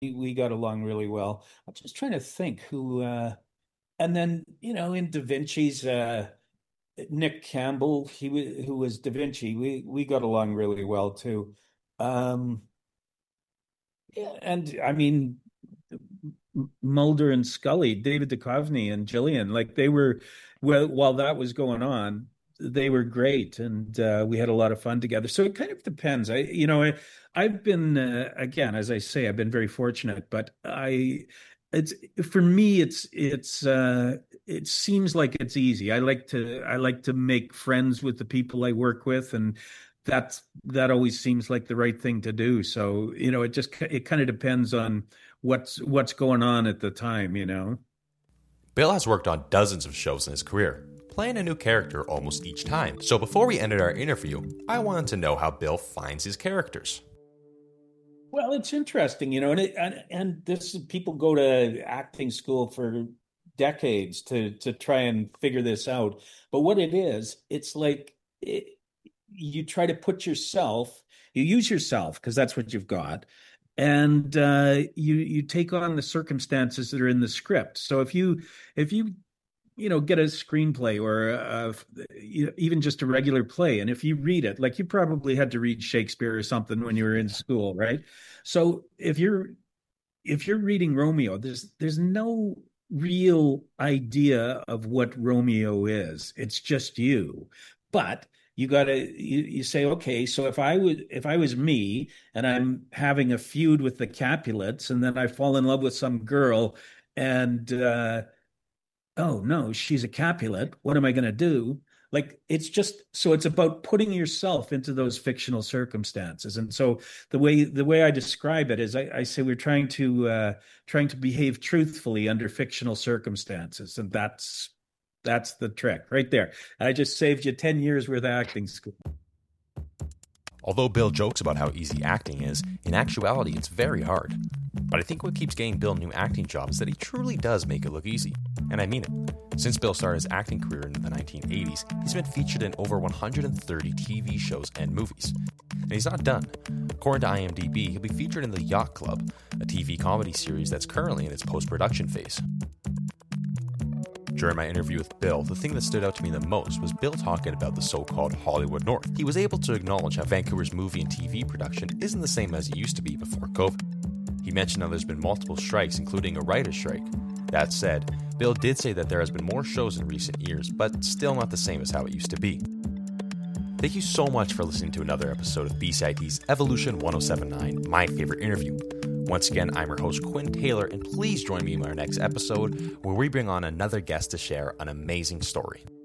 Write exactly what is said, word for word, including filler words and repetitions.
we got along really well. I'm just trying to think who, uh, and then, you know, in Da Vinci's, uh, Nick Campbell, he was, who was Da Vinci, we, we got along really well too. Um, yeah, and I mean, Mulder and Scully, David Duchovny and Gillian, like they were, well, while that was going on, they were great, and uh, we had a lot of fun together. So it kind of depends. I, you know, I, I've been uh, again, as I say, I've been very fortunate, but I, it's for me, it's it's uh, it seems like it's easy. I like to I like to make friends with the people I work with, and that's that always seems like the right thing to do. So, you know, it just it kind of depends on what's what's going on at the time, you know. Bill has worked on dozens of shows in his career, playing a new character almost each time. So before we ended our interview, I wanted to know how Bill finds his characters. Well, it's interesting, you know, and it, and, and this people go to acting school for decades to to try and figure this out. But what it is, it's like it, you try to put yourself, you use yourself because that's what you've got, and uh, you you take on the circumstances that are in the script. So if you if you you know get a screenplay or a, you even just a regular play, and if you read it, like you probably had to read Shakespeare or something when you were in school, right? So if you're if you're reading Romeo, there's there's no real idea of what Romeo is. It's just you. But you got to you, you say, okay, so if I would if I was me and I'm having a feud with the Capulets, and then I fall in love with some girl, and uh oh no, she's a Capulet, what am I going to do? Like it's just so it's about putting yourself into those fictional circumstances. And so the way the way I describe it is I, I say we're trying to uh trying to behave truthfully under fictional circumstances, and that's that's the trick right there. I just saved you ten years worth of acting school. Although Bill jokes about how easy acting is, in actuality it's very hard. But I think what keeps getting Bill new acting jobs is that he truly does make it look easy. And I mean it. Since Bill started his acting career in the nineteen eighties, he's been featured in over one hundred thirty T V shows and movies. And he's not done. According to IMDb, he'll be featured in The Yacht Club, a T V comedy series that's currently in its post-production phase. During my interview with Bill, the thing that stood out to me the most was Bill talking about the so-called Hollywood North. He was able to acknowledge how Vancouver's movie and T V production isn't the same as it used to be before COVID. He mentioned how there's been multiple strikes, including a writer's strike. That said, Bill did say that there has been more shows in recent years, but still not the same as how it used to be. Thank you so much for listening to another episode of B C I T's Evolution ten seventy-nine, My Favorite Interview. Once again, I'm your host, Quinn Taylor, and please join me in our next episode where we bring on another guest to share an amazing story.